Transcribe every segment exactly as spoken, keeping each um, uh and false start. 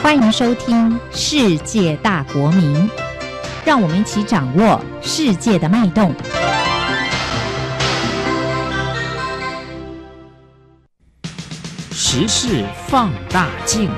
欢迎收听《世界大国民》，让我们一起掌握世界的脉动。 时事放大镜。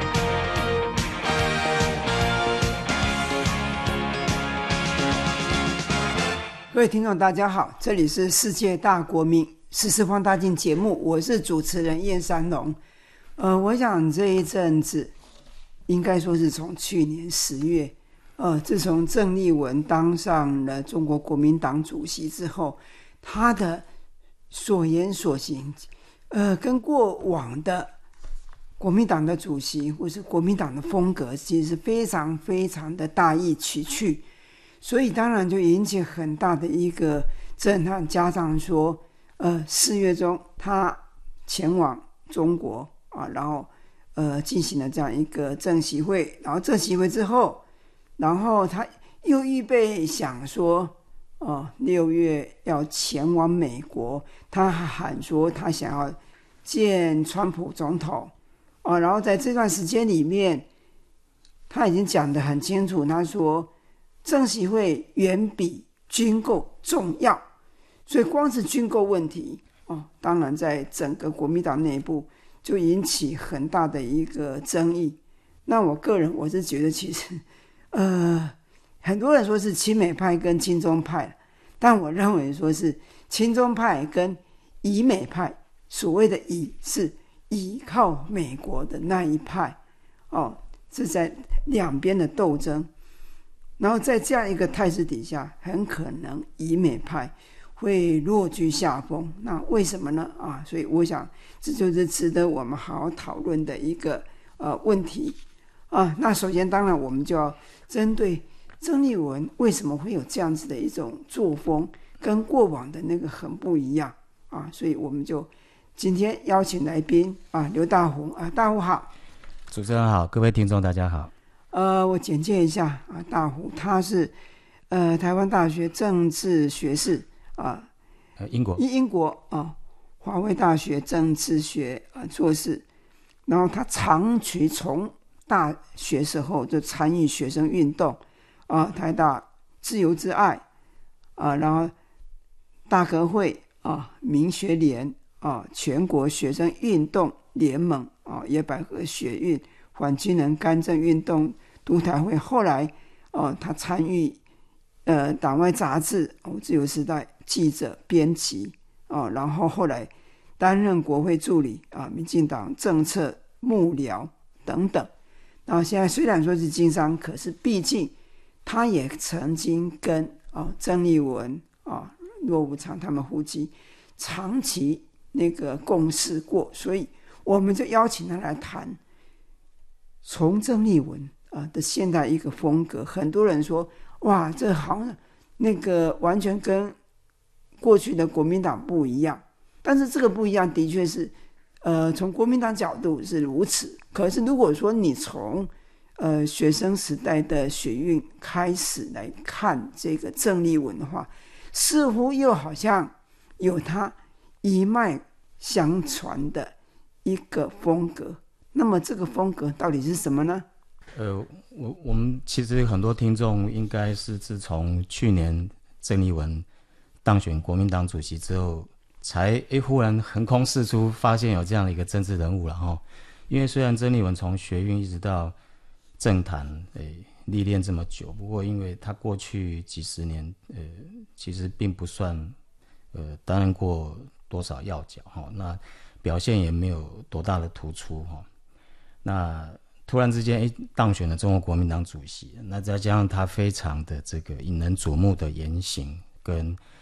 各位听众大家好，这里是世界大国民时事放大镜节目，我是主持人燕山龙。呃，我想这一阵子应该说是从去年十月，呃，自从郑丽文当上了中国国民党主席之后，他的所言所行，呃，跟过往的国民党的主席或是国民党的风格，其实是非常非常的大异其趣。所以当然就引起很大的一个震撼，加上说呃，四月中他前往中国啊，然后呃进行了这样一个政习会，然后政习会之后，然后他又预备想说哦，六月要前往美国，他喊说他想要见川普总统啊，然后在这段时间里面他已经讲得很清楚，他说政习会远比军购重要，所以光是军购问题哦，当然在整个国民党内部就引起很大的一个争议。那我个人我是觉得其实呃，很多人说是亲美派跟亲中派，但我认为说是亲中派跟以美派，所谓的以是依靠美国的那一派哦，是在两边的斗争。然后在这样一个态势底下，很可能以美派会落居下风。那为什么呢？啊，所以我想这就是值得我们好好讨论的一个呃问题啊。那首先，当然我们就要针对郑丽文为什么会有这样子的一种作风，跟过往的那个很不一样啊。所以我们就今天邀请来宾啊，刘大湖啊，大湖好。 主持人好，各位听众大家好。 呃，我简介一下啊，大湖他是呃台湾大学政治学士啊， 呃英国英国啊，华威大学政治学啊硕士，然后他长期从大学时候就参与学生运动啊，台大自由之爱啊，然后大革会啊，民学联啊，全国学生运动联盟啊，野百合学运。反军人干政运动督台会，后来哦，他参与呃党外杂志哦，自由时代记者编辑哦，然后后来担任国会助理啊，民进党政策幕僚等等。然后现在虽然说是经商，可是毕竟他也曾经跟哦郑丽文啊、骆武常他们夫妻长期那个共事过，所以我们就邀请他来谈。从郑丽文啊的现代一个风格，很多人说哇，这好像那个完全跟过去的国民党不一样，但是这个不一样的确是呃从国民党角度是如此。可是如果说你从呃学生时代的学运开始来看这个郑丽文的话，似乎又好像有他一脉相传的一个风格。那么这个风格到底是什么呢？ 呃，我我们其实很多听众应该是自从去年郑丽文当选国民党主席之后，才诶忽然横空释出，发现有这样的一个政治人物了哈。因为虽然郑丽文从学运一直到政坛诶历练这么久，不过因为他过去几十年呃其实并不算呃担任过多少要角哈，那表现也没有多大的突出哈。那突然之间，哎，当选了中国国民党主席，那再加上他非常的这个引人瞩目的言行跟